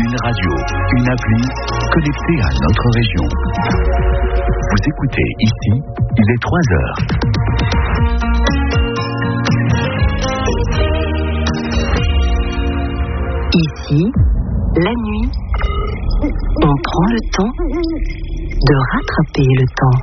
Une radio, une appli, connectée à notre région. Vous écoutez ici, il est 3 heures. Ici, la nuit, on prend le temps de rattraper le temps.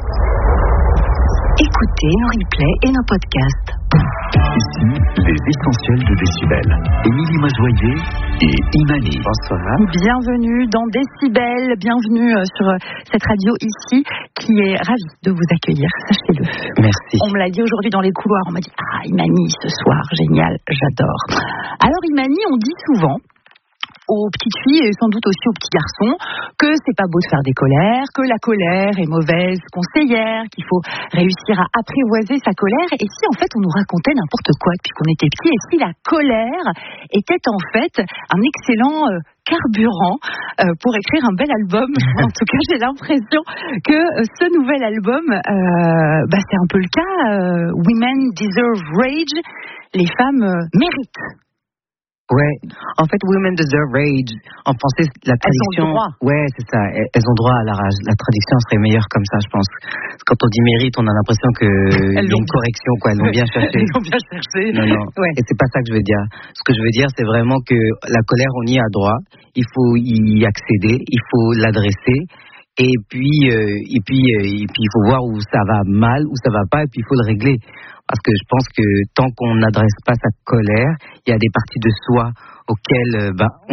Écoutez nos replays et nos podcasts. Ici, les essentiels de Décibel. Émilie Mazoyer et Imani. Bonsoir. Bienvenue dans Décibel, bienvenue sur cette radio ici, qui est ravie de vous accueillir, sachez-le. Merci. On me l'a dit aujourd'hui dans les couloirs, on m'a dit « Ah, Imani, ce soir, génial, j'adore ». Alors Imani, on dit souvent aux petites filles et sans doute aussi aux petits garçons que c'est pas beau de faire des colères, que la colère est mauvaise conseillère, qu'il faut réussir à apprivoiser sa colère. Et si en fait on nous racontait n'importe quoi depuis qu'on était petits, et si la colère était en fait un excellent carburant pour écrire un bel album. En tout cas, j'ai l'impression que ce nouvel album, c'est un peu le cas. Women Deserve Rage, les femmes méritent. Ouais, en fait, Women Deserve Rage, en français, la traduction. Elles ont le droit. Ouais, c'est ça, elles ont droit à la rage. La traduction serait meilleure comme ça, je pense. Quand on dit mérite, on a l'impression qu'il y a une correction, quoi. Elles l'ont bien cherché. Elles l'ont bien cherché. Non. Ouais. Et c'est pas ça que je veux dire. Ce que je veux dire, c'est vraiment que la colère, on y a droit. Il faut y accéder, il faut l'adresser. Et puis, il faut voir où ça va mal, où ça va pas, et puis il faut le régler. Parce que je pense que tant qu'on n'adresse pas sa colère, il y a des parties de soi auxquelles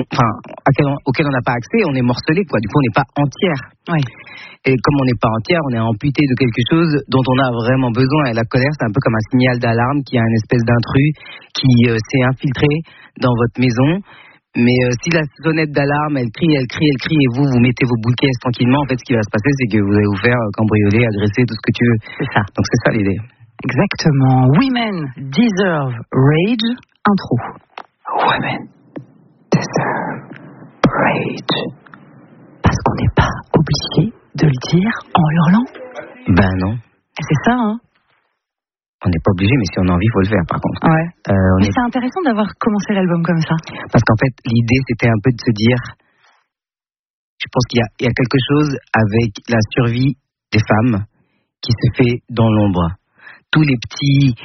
on n'a pas accès, on est morcelé, quoi. Du coup, on n'est pas entière. Ouais. Et comme on n'est pas entière, on est amputé de quelque chose dont on a vraiment besoin. Et la colère, c'est un peu comme un signal d'alarme qui a une espèce d'intrus qui s'est infiltré dans votre maison. Mais si la sonnette d'alarme, elle crie, et vous mettez vos boules caisses tranquillement, en fait, ce qui va se passer, c'est que vous allez vous faire cambrioler, agresser, tout ce que tu veux. C'est ça. Donc c'est ça l'idée. Exactement. Women Deserve Rage. Intro. Women Deserve Rage. Parce qu'on n'est pas obligé de le dire en hurlant. Ben non. C'est ça, hein. On n'est pas obligé, mais si on a envie, il faut le faire, par contre. Ouais. Mais c'est intéressant d'avoir commencé l'album comme ça. Parce qu'en fait, l'idée, c'était un peu de se dire, je pense qu'il y a quelque chose avec la survie des femmes qui se fait dans l'ombre. Tous les petites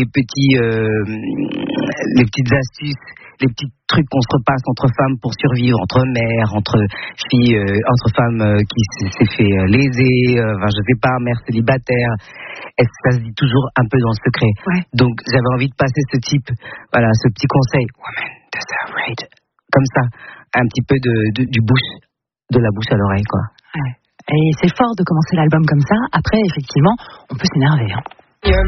astuces, les petits trucs qu'on se repasse entre femmes pour survivre, entre mères, entre filles, entre femmes qui s'est fait léser, je sais pas, mères célibataires. Ça se dit toujours un peu dans le secret. Ouais. Donc j'avais envie de passer ce petit conseil. Women deserve rage. Comme ça, un petit peu de la bouche à l'oreille, quoi. Ouais. Et c'est fort de commencer l'album comme ça. Après, effectivement, on peut s'énerver, hein.